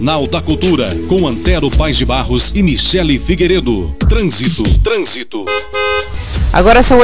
Jornal da Cultura, com Antero Paes de Barros e Michele Figueiredo. Trânsito. Agora são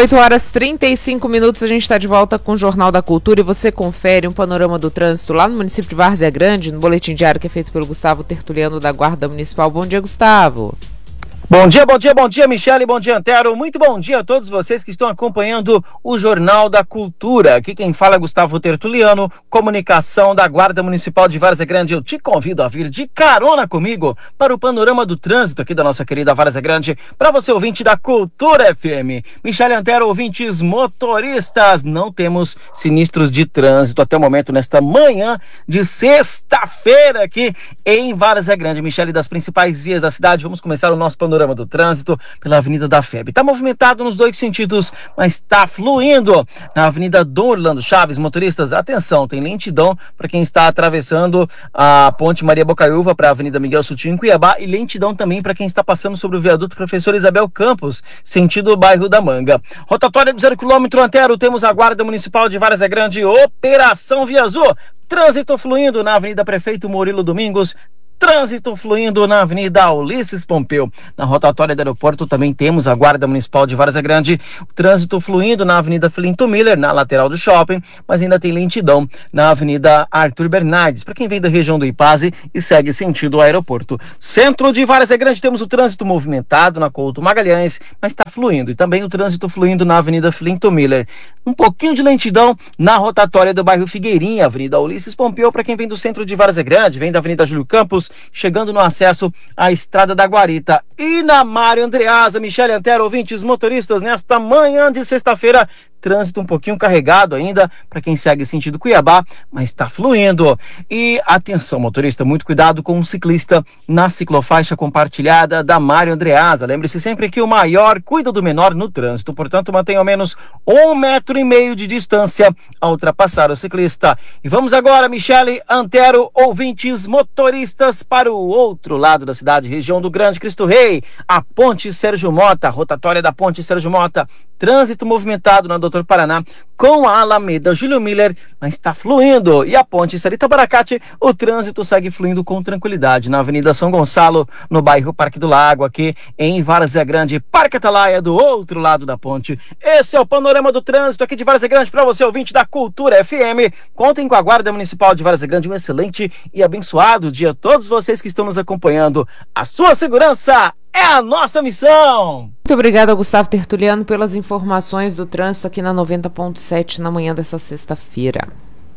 8h35, a gente está de volta com o Jornal da Cultura e você confere um panorama do trânsito lá no município de Várzea Grande, no boletim diário que é feito pelo Gustavo Tertuliano da Guarda Municipal. Bom dia, Gustavo. Bom dia, Michele, bom dia, Antero. Muito bom dia a todos vocês que estão acompanhando o Jornal da Cultura. Aqui quem fala é Gustavo Tertuliano, comunicação da Guarda Municipal de Várzea Grande. Eu te convido a vir de carona comigo para o panorama do trânsito aqui da nossa querida Várzea Grande, para você ouvinte da Cultura FM. Michele, Antero, ouvintes motoristas, não temos sinistros de trânsito até o momento nesta manhã de sexta-feira aqui em Várzea Grande. Michele, das principais vias da cidade, vamos começar o nosso panorama do trânsito pela Avenida da FEB. Está movimentado nos dois sentidos, mas está fluindo. Na Avenida Dom Orlando Chaves, motoristas, atenção, tem lentidão para quem está atravessando a Ponte Maria Bocaiúva para a Avenida Miguel Sutil em Cuiabá e lentidão também para quem está passando sobre o viaduto Professor Isabel Campos, sentido bairro da Manga. Rotatória do 0 km, Antero, temos a Guarda Municipal de Várzea Grande, Operação Via Azul. Trânsito fluindo na Avenida Prefeito Murilo Domingos. Trânsito fluindo na Avenida Ulisses Pompeu. Na rotatória do aeroporto também temos a Guarda Municipal de Várzea Grande. O trânsito fluindo na Avenida Filinto Miller, na lateral do shopping, mas ainda tem lentidão na Avenida Arthur Bernardes, para quem vem da região do Ipaze e segue sentido aeroporto. Centro de Várzea Grande, temos o trânsito movimentado na Couto Magalhães, mas está fluindo. E também o trânsito fluindo na Avenida Filinto Miller. Um pouquinho de lentidão na rotatória do bairro Figueirinha, Avenida Ulisses Pompeu, para quem vem do centro de Várzea Grande, vem da Avenida Júlio Campos, chegando no acesso à Estrada da Guarita. E na Mário Andreasa, Michele, Antero, ouvintes motoristas, nesta manhã de sexta-feira, trânsito um pouquinho carregado ainda para quem segue sentido Cuiabá, mas está fluindo. E atenção, motorista, muito cuidado com o ciclista na ciclofaixa compartilhada da Mário Andreasa. Lembre-se sempre que o maior cuida do menor no trânsito, portanto mantenha ao menos 1,5 metro de distância ao ultrapassar o ciclista. E vamos agora, Michele, Antero, ouvintes motoristas, para o outro lado da cidade, região do Grande Cristo Rei, a Ponte Sérgio Mota, rotatória da Ponte Sérgio Mota. Trânsito movimentado na Doutor Paraná com a Alameda Júlio Miller, mas está fluindo. E a Ponte Sarita Baracate, o trânsito segue fluindo com tranquilidade na Avenida São Gonçalo, no bairro Parque do Lago, aqui em Várzea Grande, Parque Atalaia, do outro lado da ponte. Esse é o panorama do trânsito aqui de Várzea Grande para você, ouvinte da Cultura FM. Contem com a Guarda Municipal de Várzea Grande. Um excelente e abençoado dia a todos vocês que estão nos acompanhando. A sua segurança é a nossa missão! Muito obrigada, Gustavo Tertuliano, pelas informações do trânsito aqui na 90.7 na manhã dessa sexta-feira.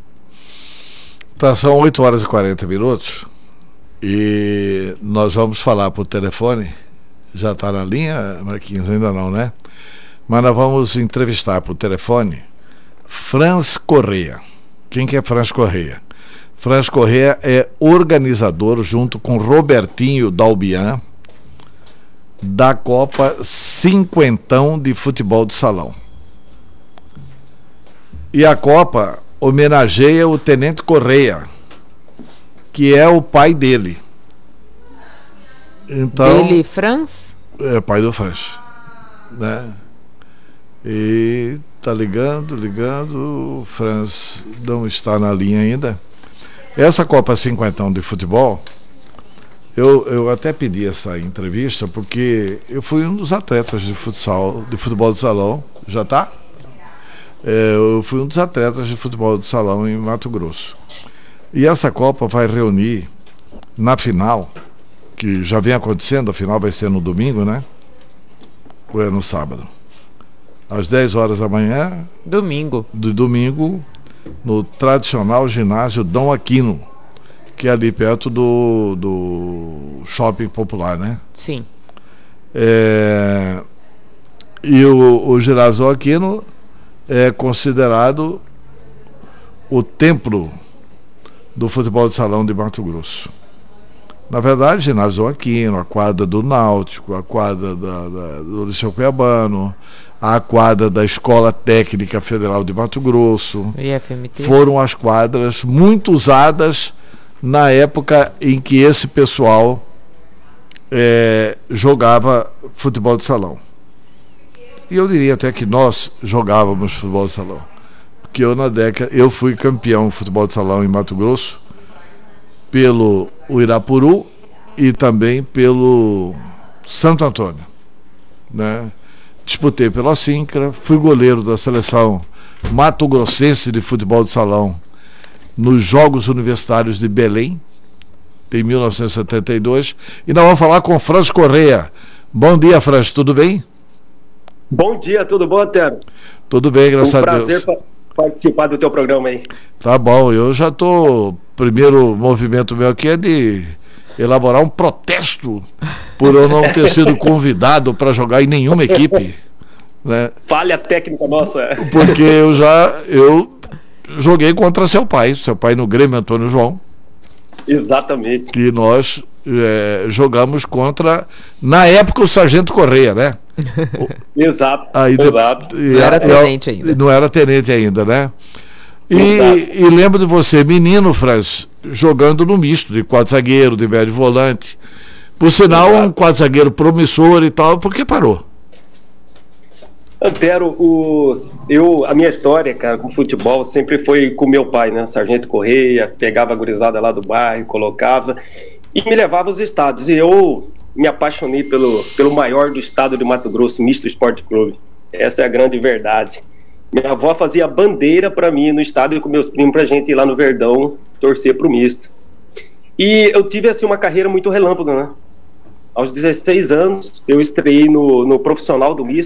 Tá, são 8h40 e nós vamos falar por telefone. Já está na linha, Marquinhos? Ainda não, né? Mas nós vamos entrevistar por telefone Franz Correia. Quem que é Franz Correia? Franz Correia é organizador, junto com Robertinho Dalbian, da Copa Cinquentão de Futebol de Salão. E a Copa homenageia o Tenente Correia, que é o pai dele. Então, dele, Franz? É pai do Franz, né? E tá ligando, o Franz não está na linha ainda. Essa Copa Cinquentão de Futebol, eu até pedi essa entrevista porque eu fui um dos atletas de futebol de salão. Já tá? Eu fui um dos atletas de futebol de salão em Mato Grosso. E essa Copa vai reunir na final, que já vem acontecendo, a final vai ser no domingo, né? Ou é no sábado? Às 10 horas da manhã. Domingo. Do domingo, no tradicional ginásio Dom Aquino, que é ali perto do Shopping Popular, né? Sim. E o ginásio Aquino é considerado o templo do futebol de salão de Mato Grosso. Na verdade, o ginásio Aquino, a quadra do Náutico, a quadra do Liceu Cuiabano, a quadra da Escola Técnica Federal de Mato Grosso, IFMT, foram as quadras muito usadas na época em que esse pessoal jogava futebol de salão. E eu diria até que nós jogávamos futebol de salão, porque eu fui campeão de futebol de salão em Mato Grosso pelo Irapuru e também pelo Santo Antônio, né? Disputei pela Sincra, fui goleiro da seleção mato-grossense de futebol de salão nos Jogos Universitários de Belém, em 1972. E nós vamos falar com o Franz Correia. Bom dia, Franz, tudo bem? Bom dia, tudo bom, Antero? Tudo bem, graças a Deus. Um prazer participar do teu programa aí. Tá bom, eu já tô... Primeiro movimento meu aqui é de elaborar um protesto por eu não ter sido convidado para jogar em nenhuma equipe, né? Falha técnica nossa. Porque eu joguei contra seu pai no Grêmio Antônio João. Exatamente. Que nós jogamos contra, na época, o Sargento Correia, né? Exato. Exato. Não era tenente ainda. Não era tenente ainda, né? E lembro de você, menino, Franz, jogando no misto, de quatro zagueiro, de médio volante. Por sinal, exato, um quatro zagueiro promissor e tal, por que parou? Antero, a minha história, cara, com futebol sempre foi com meu pai, né? Sargento Correia, pegava a gurizada lá do bairro, colocava e me levava aos estádios. E eu me apaixonei pelo maior do estado de Mato Grosso, Misto Esporte Clube. Essa é a grande verdade. Minha avó fazia bandeira para mim no estádio com meus primos pra gente ir lá no Verdão torcer pro Misto. E eu tive assim uma carreira muito relâmpago, né? Aos 16 anos eu estreiei no profissional do Misto.